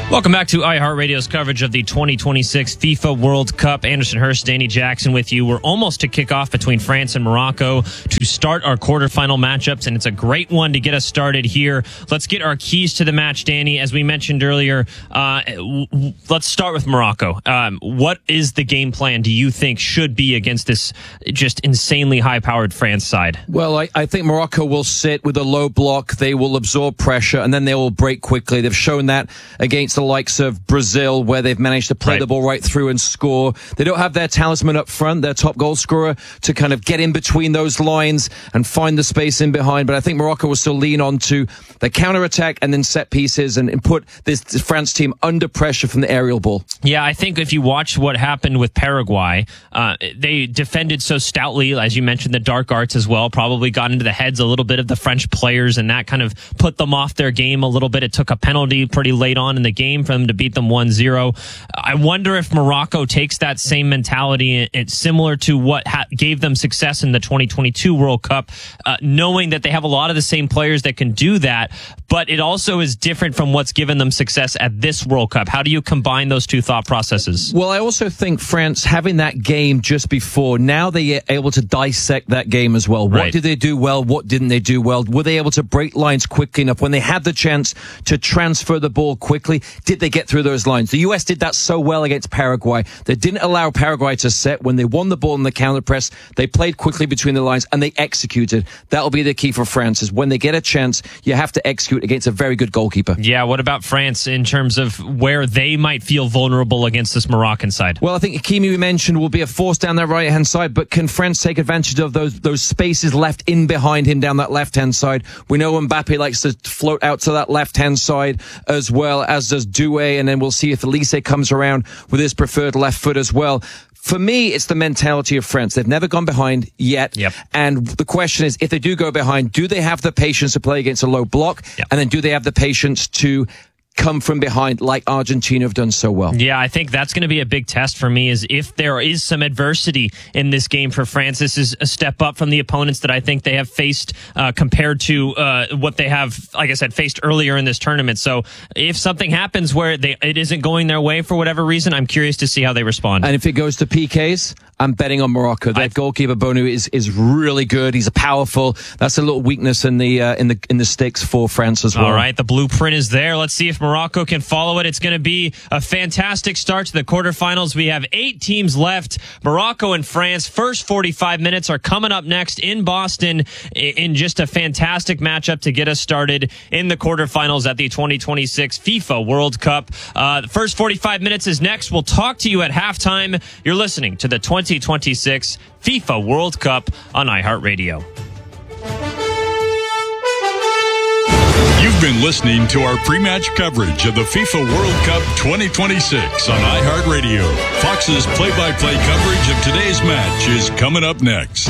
Welcome back to iHeartRadio's coverage of the 2026 FIFA World Cup. Anderson Hurst, Danny Jackson with you. We're almost to kick off between France and Morocco to start our quarterfinal matchups, and it's a great one to get us started here. Let's get our keys to the match, Danny. As we mentioned earlier, let's start with Morocco. What is the game plan do you think should be against this just insanely high-powered France side? Well, I think Morocco will sit with a low block. They will absorb pressure, and then they will break quickly. They've shown that against the likes of Brazil, where they've managed to play the ball right through and score. They don't have their talisman up front, their top goal scorer, to kind of get in between those lines and find the space in behind. But I think Morocco will still lean on to the counter-attack and then set pieces and put this France team under pressure from the aerial ball. Yeah, I think if you watch what happened with Paraguay, they defended so stoutly, as you mentioned, the dark arts as well, probably got into the heads a little bit of the French players, and that kind of put them off their game a little bit. It took a penalty pretty late on in the game for them to beat them 1-0. I wonder if Morocco takes that same mentality. It's similar to what gave them success in the 2022 World Cup, knowing that they have a lot of the same players that can do that, but it also is different from what's given them success at this World Cup. How do you combine those two thought processes? Well, I also think France, having that game just before, now they are able to dissect that game as well. What did they do well? What didn't they do well? Were they able to break lines quickly enough when they had the chance to transfer the ball quickly? Did they get through those lines? The US did that so well against Paraguay. They didn't allow Paraguay to set. When they won the ball in the counter press, they played quickly between the lines and they executed. That'll be the key for France, is when they get a chance, you have to execute against a very good goalkeeper. Yeah, what about France in terms of where they might feel vulnerable against this Moroccan side? Well, I think Hakimi, we mentioned, will be a force down that right-hand side, but can France take advantage of those spaces left in behind him down that left-hand side? We know Mbappe likes to float out to that left-hand side as well, as does Doué, and then we'll see if Elise comes around with his preferred left foot as well. For me, it's the mentality of France. They've never gone behind yet. Yep. And the question is, if they do go behind, do they have the patience to play against a low block? Yep. And then do they have the patience to come from behind like Argentina have done so well? Yeah, I think that's going to be a big test for me, is if there is some adversity in this game for France. This is a step up from the opponents that I think they have faced compared to what they have, like I said, faced earlier in this tournament. So if something happens where it isn't going their way for whatever reason, I'm curious to see how they respond. And if it goes to PKs, I'm betting on Morocco. Their goalkeeper Bonu is really good. He's powerful. That's a little weakness in the sticks for France as well. All right, the blueprint is there. Let's see if Morocco can follow it. It's going to be a fantastic start to the quarterfinals. We have 8 teams left. Morocco and France. First 45 minutes are coming up next in Boston in just a fantastic matchup to get us started in the quarterfinals at the 2026 FIFA World Cup. The first 45 minutes is next. We'll talk to you at halftime. You're listening to the 2026 FIFA World Cup on iHeartRadio. You've been listening to our pre-match coverage of the FIFA World Cup 2026 on iHeartRadio. Fox's play-by-play coverage of today's match is coming up next.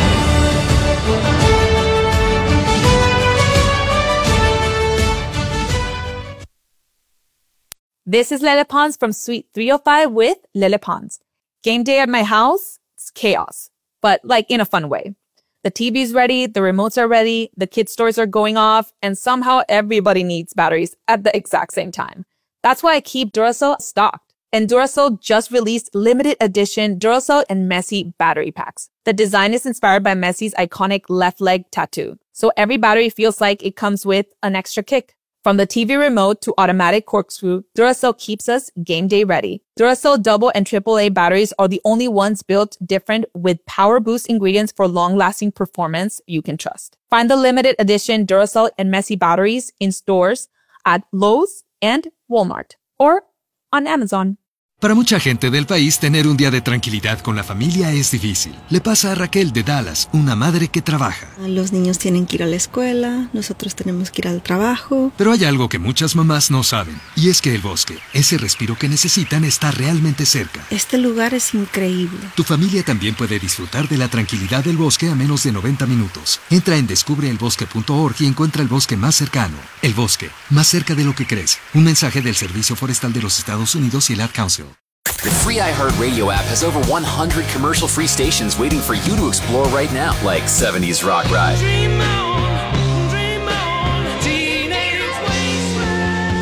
This is Lele Pons from Suite 305 with Lele Pons. Game day at my house, it's chaos, but like in a fun way. The TV's ready, the remotes are ready, the kid stores are going off, and somehow everybody needs batteries at the exact same time. That's why I keep Duracell stocked. And Duracell just released limited edition Duracell and Messi battery packs. The design is inspired by Messi's iconic left leg tattoo, so every battery feels like it comes with an extra kick. From the TV remote to automatic corkscrew, Duracell keeps us game day ready. Duracell double and AAA batteries are the only ones built different with power boost ingredients for long-lasting performance you can trust. Find the limited edition Duracell and Messi batteries in stores at Lowe's and Walmart or on Amazon. Para mucha gente del país, tener un día de tranquilidad con la familia es difícil. Le pasa a Raquel de Dallas, una madre que trabaja. Los niños tienen que ir a la escuela, nosotros tenemos que ir al trabajo. Pero hay algo que muchas mamás no saben, y es que el bosque, ese respiro que necesitan, está realmente cerca. Este lugar es increíble. Tu familia también puede disfrutar de la tranquilidad del bosque a menos de 90 minutos. Entra en descubreelbosque.org y encuentra el bosque más cercano. El bosque, más cerca de lo que crees. Un mensaje del Servicio Forestal de los Estados Unidos y el Ad Council. The free iHeartRadio app has over 100 commercial-free stations waiting for you to explore right now, like 70s Rock Ride. Dream on, teenage wasteland.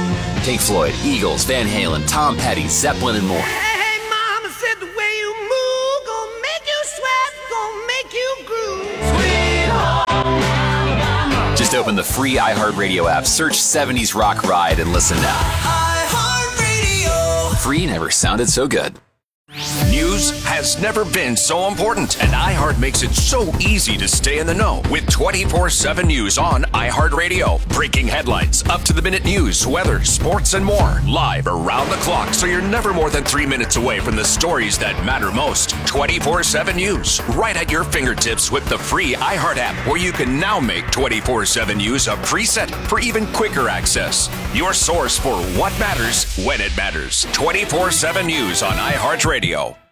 Pink Floyd, Eagles, Van Halen, Tom Petty, Zeppelin, and more. Hey, mama said the way you move gonna make you sweat, gonna make you groove. Sweet home Alabama. Just open the free iHeartRadio app, search 70s Rock Ride, and listen now. iHeartRadio. Free never sounded so good. News has never been so important, and iHeart makes it so easy to stay in the know with 24/7 news on iHeartRadio. Breaking headlines, up-to-the-minute news, weather, sports, and more. Live around the clock, so you're never more than 3 minutes away from the stories that matter most. 24/7 news, right at your fingertips with the free iHeart app, where you can now make 24/7 news a preset for even quicker access. Your source for what matters when it matters. 24/7 news on iHeartRadio.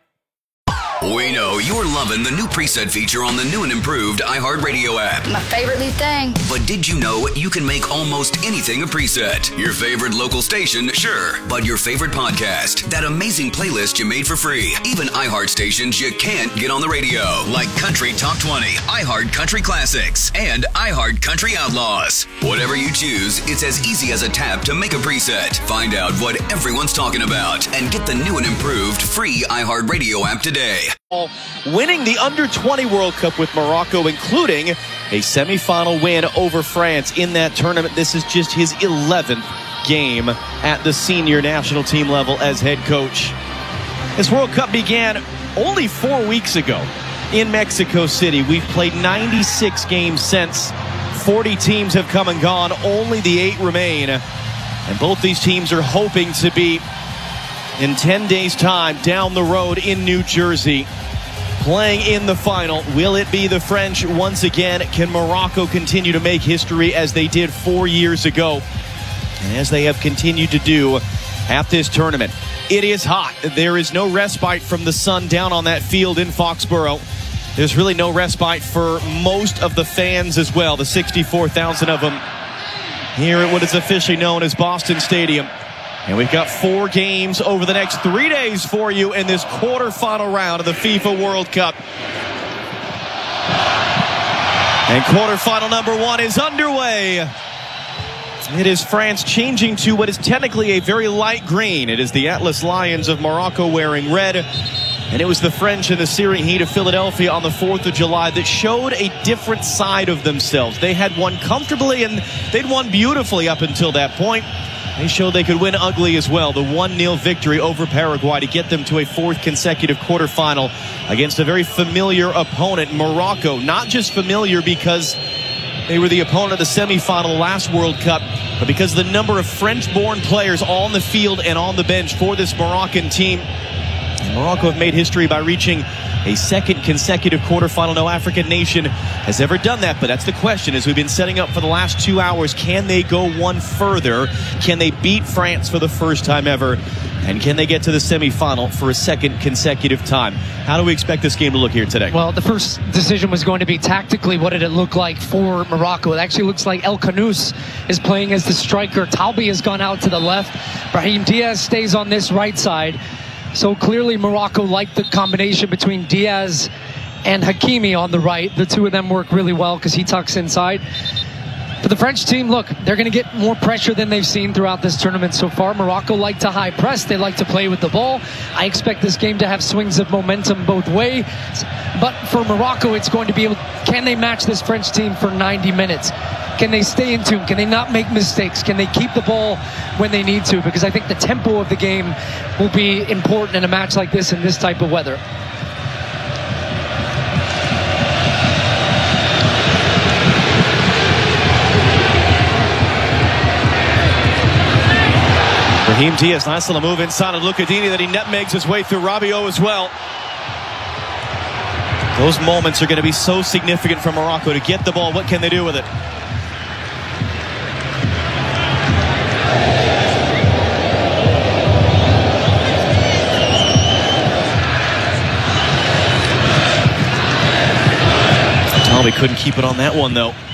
We know you're loving the new preset feature on the new and improved iHeartRadio app. My favorite new thing. But did you know you can make almost anything a preset? Your favorite local station, sure. But your favorite podcast, that amazing playlist you made for free. Even iHeart stations you can't get on the radio, like Country Top 20, iHeart Country Classics, and iHeart Country Outlaws. Whatever you choose, it's as easy as a tap to make a preset. Find out what everyone's talking about and get the new and improved free iHeartRadio app today. Winning the Under-20 World Cup with Morocco, including a semifinal win over France in that tournament. This is just his 11th game at the senior national team level as head coach. This World Cup began only 4 weeks ago in Mexico City. We've played 96 games since. 40 teams have come and gone. Only the 8 remain. And both these teams are hoping to be, in 10 days' time, down the road in New Jersey, playing in the final. Will it be the French once again? Can Morocco continue to make history as they did 4 years ago, and as they have continued to do at this tournament? It is hot. There is no respite from the sun down on that field in Foxborough. There's really no respite for most of the fans as well, the 64,000 of them here at what is officially known as Boston Stadium. And we've got 4 games over the next 3 days for you in this quarterfinal round of the FIFA World Cup. And quarterfinal number 1 is underway. It is France changing to what is technically a very light green. It is the Atlas Lions of Morocco wearing red. And it was the French in the Searing Heat of Philadelphia on the 4th of July that showed a different side of themselves. They had won comfortably and they'd won beautifully up until that point. They showed they could win ugly as well. The 1-0 victory over Paraguay to get them to a 4th consecutive quarterfinal against a very familiar opponent, Morocco. Not just familiar because they were the opponent of the semifinal last World Cup, but because of the number of French-born players on the field and on the bench for this Moroccan team. And Morocco have made history by reaching a 2nd consecutive quarterfinal. No African nation has ever done that, but that's the question as we've been setting up for the last 2 hours. Can they go one further? Can they beat France for the first time ever? And can they get to the semifinal for a 2nd consecutive time? How do we expect this game to look here today? Well, the first decision was going to be tactically, what did it look like for Morocco? It actually looks like El Khanous is playing as the striker. Talbi has gone out to the left. Brahim Diaz stays on this right side. So clearly Morocco liked the combination between Diaz and Hakimi on the right. The two of them work really well because he tucks inside. For the French team, look, they're going to get more pressure than they've seen throughout this tournament so far. Morocco like to high press. They like to play with the ball. I expect this game to have swings of momentum both ways. But for Morocco, it's going to be, can they match this French team for 90 minutes? Can they stay in tune? Can they not make mistakes? Can they keep the ball when they need to? Because I think the tempo of the game will be important in a match like this in this type of weather. Brahim Diaz, nice little move inside of Lucadini that he nutmegs his way through Rabiot as well. Those moments are going to be so significant for Morocco to get the ball. What can they do with it? We couldn't keep it on that one, though.